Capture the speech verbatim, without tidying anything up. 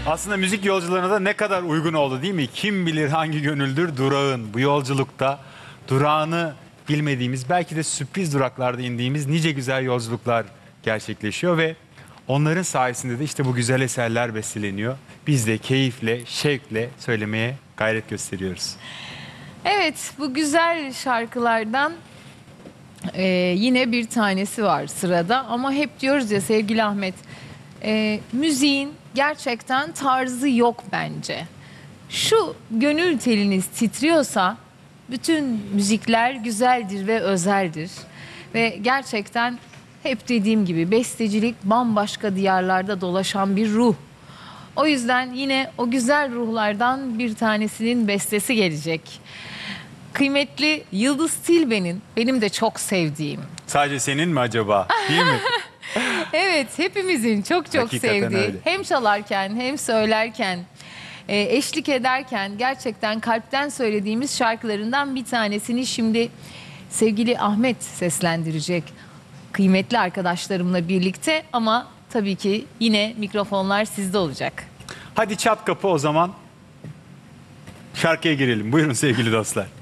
Aslında müzik yolculuğuna da ne kadar uygun oldu değil mi? Kim bilir hangi gönüldür durağın. Bu yolculukta durağını bilmediğimiz, belki de sürpriz duraklarda indiğimiz nice güzel yolculuklar gerçekleşiyor ve onların sayesinde de işte bu güzel eserler besteleniyor. Biz de keyifle, şevkle söylemeye gayret gösteriyoruz. Evet, bu güzel şarkılardan e, yine bir tanesi var sırada. Ama hep diyoruz ya sevgili Ahmet, e, müziğin gerçekten tarzı yok bence. Şu gönül teliniz titriyorsa bütün müzikler güzeldir ve özeldir. Ve gerçekten hep dediğim gibi bestecilik bambaşka diyarlarda dolaşan bir ruh. O yüzden yine o güzel ruhlardan bir tanesinin bestesi gelecek. Kıymetli Yıldız Tilbe'nin, benim de çok sevdiğim. Sadece senin mi acaba? Değil mi? Evet, hepimizin çok çok Hakikaten sevdiği. öyle. Hem çalarken hem söylerken, e, eşlik ederken gerçekten kalpten söylediğimiz şarkılarından bir tanesini şimdi sevgili Ahmet seslendirecek. Kıymetli arkadaşlarımla birlikte, ama tabii ki yine mikrofonlar sizde olacak. Hadi çat kapı o zaman şarkıya girelim. Buyurun sevgili dostlar.